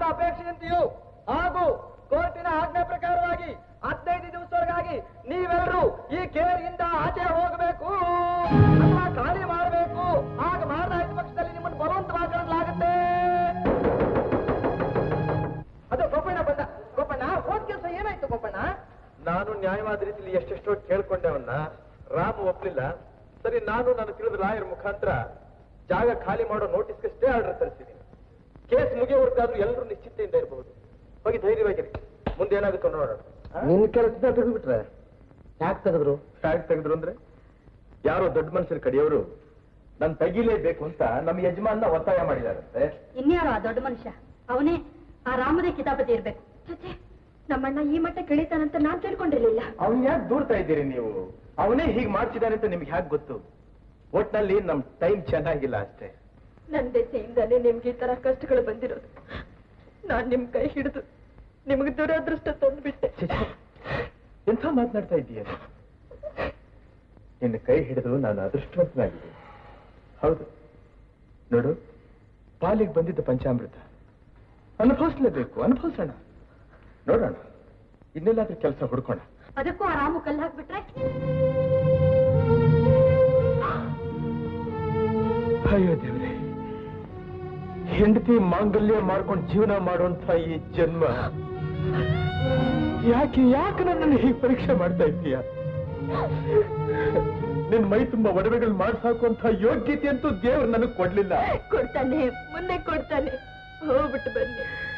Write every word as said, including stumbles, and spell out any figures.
ಅಪೇಕ್ಷೆಯಂತೆಯೂ ಹಾಗೂ ಕೋರ್ಟಿನ ಆಜ್ಞೆ ಪ್ರಕಾರವಾಗಿ ಹದಿನೈದು ದಿವಸವರೆಗಾಗಿ ನೀವೆಲ್ಲರೂ ಈ ಕೇರಿಯಿಂದ ಆಚೆ ಹೋಗಬೇಕು ಅಥವಾ ಖಾಲಿ ಮಾಡಬೇಕು. ಹಾಗೆ ಮಾಡದ ಪಕ್ಷದಲ್ಲಿ ನಿಮ್ಮನ್ನು ಬಲವಂತವಾಗಿ ಕಳಿಸಲಾಗುತ್ತೆ. ಅದು ಗೋಪಣ್ಣ ಬಂದ. ಗೋಪಣ್ಣ ಹೋದ್ ಕೆಲಸ ಏನಾಯ್ತು ಗೋಪಣ್ಣ? ನಾನು ನ್ಯಾಯವಾದ ರೀತಿಯಲ್ಲಿ ಎಷ್ಟೆಷ್ಟೋ ಕೇಳ್ಕೊಂಡೆವನ್ನ ರಾಮ್ ಒಪ್ಲಿಲ್ಲ. ಸರಿ, ನಾನು ನಾನು ತಿಳಿದ ಲಾಯರ್ ಮುಖಾಂತರ ಜಾಗ ಖಾಲಿ ಮಾಡೋ ನೋಟಿಸ್ಗೆ ಆರ್ಡರ್ ತರಿಸಿದ್ದೀನಿ. ಕೇಸ್ ಮುಗಿಯೋವರೆಗಾದ್ರೂ ಎಲ್ಲರೂ ನಿಶ್ಚಿತೆಯಿಂದ ಇರಬಹುದು. ಹೋಗಿ ಧೈರ್ಯವಾಗಿರಿ, ಮುಂದೆ ಏನಾಗುತ್ತೋ ನೋಡೋಣ. ನಿನ್ ಕೆಲಸ ತೆಗೆದ್ಬಿಟ್ರೆ ಯಾಕೆ ತೆಗೆದ್ರು? ಯಾಕೆ ತೆಗೆದ್ರು ಅಂದ್ರೆ ಯಾರೋ ದೊಡ್ಡ ಮನುಷ್ಯರ ಕಡೆಯವರು ನನ್ ತೆಗಿಲೇಬೇಕು ಅಂತ ನಮ್ಮ ಯಜಮಾನ ಒತ್ತಾಯ ಮಾಡಿದಾರಂತೆ. ಇನ್ಯಾರೋ ಆ ದೊಡ್ಡ ಮನುಷ್ಯ? ಅವನೇ ಆ ರಾಮದೇ ಕಿತಾಪತಿ ಇರ್ಬೇಕು. ನಮ್ಮಣ್ಣ ಈ ಮಟ್ಟ ಕೆಳಿತಾನಂತ ನಾನ್ ತಿಳ್ಕೊಂಡಿರ್ಲಿಲ್ಲ. ಅವನ್ ಯಾಕೆ ದೂರ್ತಾ ಇದ್ದೀರಿ ನೀವು? ಅವನೇ ಹೀಗೆ ಮಾಡ್ತಿದ್ದಾನೆ ಅಂತ ನಿಮ್ಗೆ ಯಾಕೆ ಗೊತ್ತು? ಒಟ್ನಲ್ಲಿ ನಮ್ ಟೈಮ್ ಚೆನ್ನಾಗಿಲ್ಲ ಅಷ್ಟೇ. ನನ್ ದೆಸೆಯಿಂದಾನೇ ನಿಮ್ಗೆ ಈ ತರ ಕಷ್ಟಗಳು ಬಂದಿರೋದು. ನಾನ್ ನಿಮ್ ಕೈ ಹಿಡಿದು ನಿಮ್ಗೆ ದುರದೃಷ್ಟ ತಂದ್ಬಿಟ್ಟೆ. ಎಂಥ ಮಾತನಾಡ್ತಾ ಇದ್ದೀಯ? ನಿನ್ನ ಕೈ ಹಿಡಿದು ನಾನು ಅದೃಷ್ಟವಂತನಾಗಿದ್ದೀನಿ. ಹೌದು ನೋಡು, ಪಾಲಿಗೆ ಬಂದಿದ್ದ ಪಂಚಾಮೃತ ಅನುಭವಿಸ್ಲೇಬೇಕು. ಅನುಭವಿಸೋಣ, ನೋಡೋಣ, ಇನ್ನೆಲ್ಲಾದ್ರೂ ಕೆಲಸ ಹುಡ್ಕೋಣ. ಅದಕ್ಕೂ ಆ ರಾಮು ಕಲ್ಲು ಹಾಕ್ಬಿಟ್ರೆ? ಅಯ್ಯೋ ದೇವ್ರೆ, ಹೆಂಡತಿ ಮಾಂಗಲ್ಯ ಮಾಡ್ಕೊಂಡು ಜೀವನ ಮಾಡುವಂತ ಈ ಜನ್ಮ ಯಾಕೆ ಯಾಕೆ ನನ್ನನ್ನು ಹೀಗೆ ಪರೀಕ್ಷೆ ಮಾಡ್ತಾ ಇದ್ದೀಯ? ನಿನ್ ಮೈ ತುಂಬಾ ಒಡವೆಗಳು ಮಾಡ್ಸಾಕುವಂತ ಯೋಗ್ಯತೆ ಅಂತೂ ದೇವ್ರು ನನಗೆ ಕೊಡ್ಲಿಲ್ಲ. ಕೊಡ್ತಾನೆ, ಮುಂದೆ ಕೊಡ್ತಾನೆ. ಹೋಗ್ಬಿಟ್ಟು ಬನ್ನಿ.